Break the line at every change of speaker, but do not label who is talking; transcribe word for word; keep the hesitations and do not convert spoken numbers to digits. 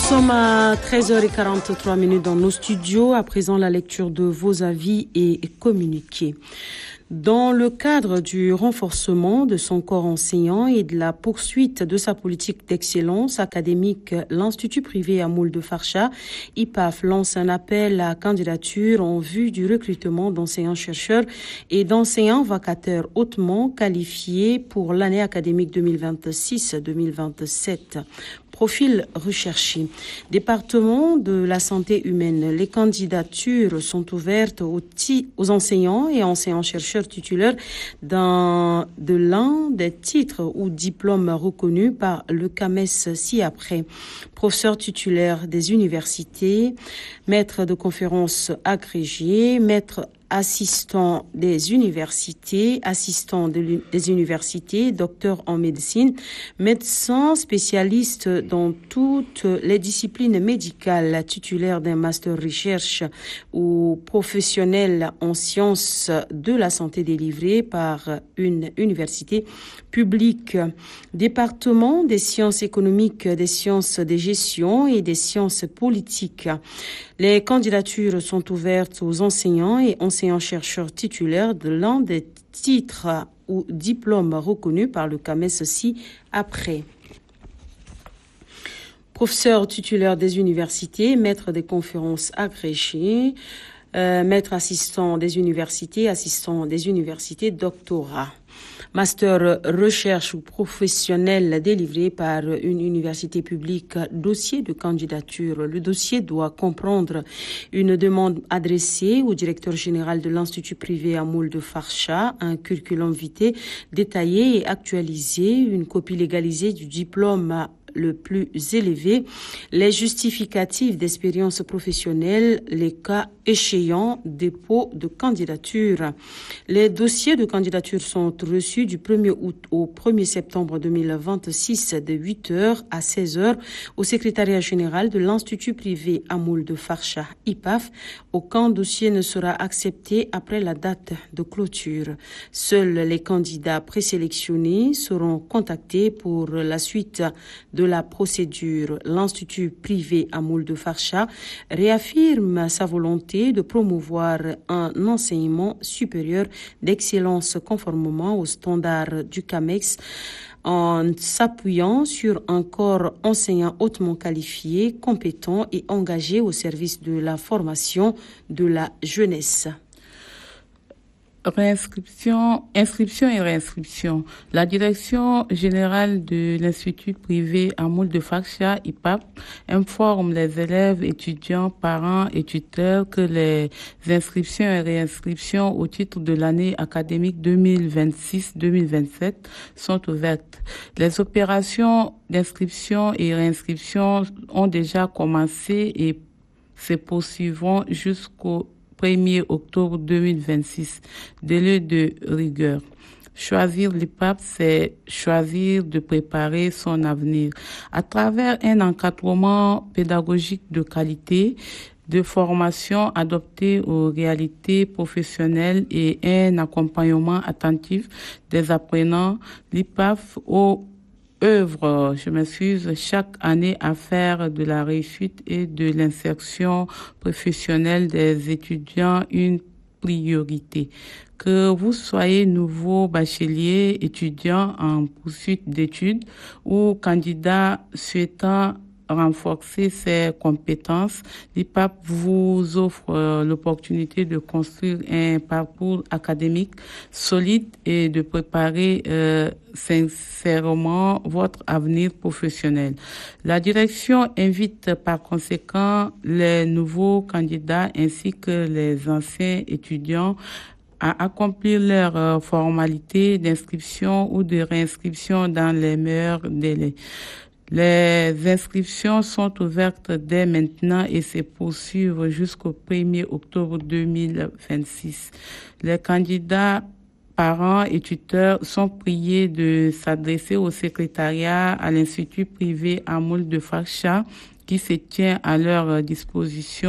Nous sommes à treize heures quarante-trois minutes dans nos studios. À présent, la lecture de vos avis et communiqués. Dans le cadre du renforcement de son corps enseignant et de la poursuite de sa politique d'excellence académique, l'Institut privé Amoul de Farsha, I P A F, lance un appel à candidature en vue du recrutement d'enseignants-chercheurs et d'enseignants vacataires hautement qualifiés pour l'année académique deux mille vingt-six deux mille vingt-sept. Profil recherché. Département de la santé humaine. Les candidatures sont ouvertes aux, t- aux enseignants et enseignants-chercheurs titulaires d'un, de l'un des titres ou diplômes reconnus par le C A M E S ci-après. Professeur titulaire des universités, maître de conférences agrégé, maître assistant des universités, assistant de des universités, docteur en médecine, médecin spécialiste dans toutes les disciplines médicales, titulaire d'un master recherche ou professionnel en sciences de la santé délivré par une université publique. Département des sciences économiques, des sciences de gestion et des sciences politiques. Les candidatures sont ouvertes aux enseignants et enseignants-chercheurs titulaires de l'un des titres ou diplômes reconnus par le C A M E S ci-après. Professeur titulaire des universités, maître des conférences agrégé, euh, maître assistant des universités, assistant des universités, doctorat. Master recherche ou professionnel délivré par une université publique, dossier de candidature. Le dossier doit comprendre une demande adressée au directeur général de l'Institut privé Amoul de Farsha, un curriculum vitae détaillé et actualisé, une copie légalisée du diplôme le plus élevé, les justificatifs d'expérience professionnelle, les cas échéants, dépôt de candidature. Les dossiers de candidature sont reçus du premier août au premier septembre deux mille vingt-six de huit heures à seize heures au secrétariat général de l'Institut privé Amoul de Farsha, I P A F. Aucun dossier ne sera accepté après la date de clôture. Seuls les candidats présélectionnés seront contactés pour la suite de la procédure. L'Institut privé Amoul de Farsha réaffirme sa volonté de promouvoir un enseignement supérieur d'excellence conformément aux standards du C A M E S en s'appuyant sur un corps enseignant hautement qualifié, compétent et engagé au service de la formation de la jeunesse.
Réinscription, inscription et réinscription. La direction générale de l'Institut privé Amoul de Farsha, I P A F, informe les élèves, étudiants, parents et tuteurs que les inscriptions et réinscriptions au titre de l'année académique deux mille vingt-six deux mille vingt-sept sont ouvertes. Les opérations d'inscription et réinscription ont déjà commencé et se poursuivront jusqu'au premier octobre deux mille vingt-six, délai de rigueur. Choisir l'I P A F, c'est choisir de préparer son avenir. À travers un encadrement pédagogique de qualité, de formation adaptée aux réalités professionnelles et un accompagnement attentif des apprenants, l'I P A F au œuvre, je m'excuse, chaque année à faire de la réussite et de l'insertion professionnelle des étudiants une priorité. Que vous soyez nouveau bachelier, étudiant en poursuite d'études ou candidat souhaitant renforcer ses compétences, l'I P A F vous offre euh, l'opportunité de construire un parcours académique solide et de préparer euh, sincèrement votre avenir professionnel. La direction invite par conséquent les nouveaux candidats ainsi que les anciens étudiants à accomplir leurs euh, formalités d'inscription ou de réinscription dans les meilleurs délais. Les inscriptions sont ouvertes dès maintenant et se poursuivent jusqu'au premier octobre deux mille vingt-six. Les candidats, parents et tuteurs sont priés de s'adresser au secrétariat à l'Institut privé Amoul de Farsha qui se tient à leur disposition